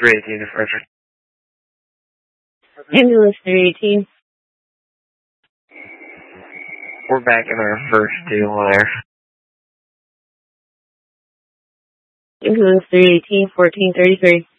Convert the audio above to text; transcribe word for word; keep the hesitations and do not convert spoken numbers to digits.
three eighteen to Frederick. Ambulance three eighteen. We're back in our first deal there. Ambulance three eighteen, fourteen thirty-three.